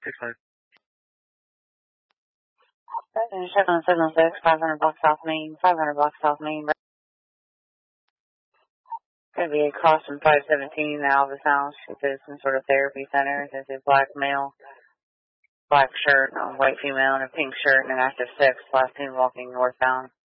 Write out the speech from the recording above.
600. 776, 500 blocks South Main, 500 blocks South Main. Could be across from 517, the Alvis House. If there's some sort of therapy center, there's a black male, black shirt, a white female, and a pink shirt, and an active 6, last seen walking northbound.